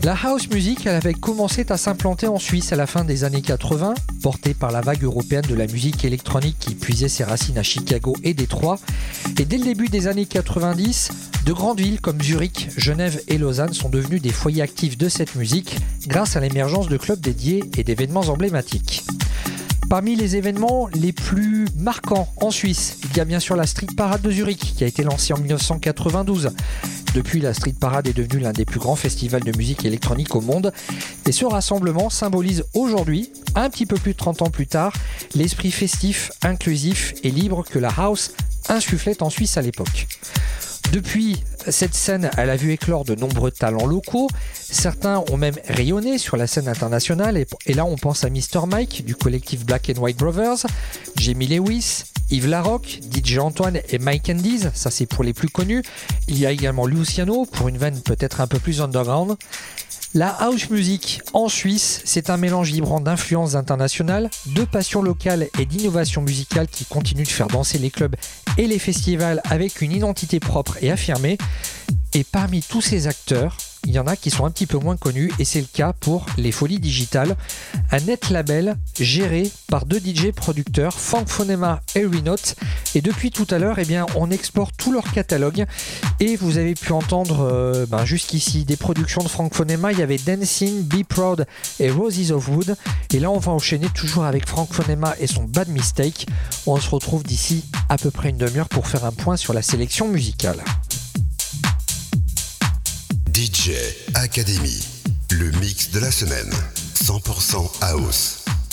La house music, elle avait commencé à s'implanter en Suisse à la fin des années 80, portée par la vague européenne de la musique électronique qui puisait ses racines à Chicago et Détroit. Et dès le début des années 90, de grandes villes comme Zurich, Genève et Lausanne sont devenues des foyers actifs de cette musique grâce à l'émergence de clubs dédiés et d'événements emblématiques. Parmi les événements les plus marquants en Suisse, il y a bien sûr la Street Parade de Zurich qui a été lancée en 1992. Depuis, la Street Parade est devenue l'un des plus grands festivals de musique électronique au monde. Et ce rassemblement symbolise aujourd'hui, un petit peu plus de 30 ans plus tard, l'esprit festif, inclusif et libre que la house insufflait en Suisse à l'époque. Depuis, cette scène, elle a vu éclore de nombreux talents locaux. Certains ont même rayonné sur la scène internationale. Et là, on pense à Mr. Mike du collectif Black and White Brothers, Jamie Lewis, Yves Larocque, DJ Antoine et Mike Andes, ça c'est pour les plus connus. Il y a également Luciano pour une veine peut-être un peu plus underground. La house music en Suisse, c'est un mélange vibrant d'influences internationales, de passion locale et d'innovation musicale qui continue de faire danser les clubs et les festivals avec une identité propre et affirmée. Et parmi tous ces acteurs, il y en a qui sont un petit peu moins connus et c'est le cas pour Les Folies Digitales, un net label géré par deux DJ producteurs, Frank Fonema et Renote. Et depuis tout à l'heure, on exporte tout leur catalogue et vous avez pu entendre jusqu'ici des productions de Frank Fonema. Il y avait Dancing, Be Proud et Roses of Wood. Et là, on va enchaîner toujours avec Frank Fonema et son Bad Mistake. On se retrouve d'ici à peu près une demi-heure pour faire un point sur la sélection musicale. DJ Academy, le mix de la semaine, 100% house.